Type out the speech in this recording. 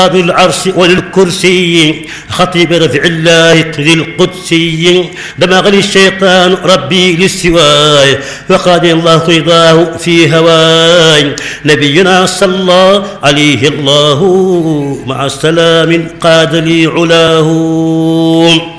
ذو العرش وللكرسي خطيب رفع الله ذي القدسي دمغني الشيطان ربي للسواي وقاد الله رضاه في هواي نبينا صلى عليه الله مع السلام قاد لي علاه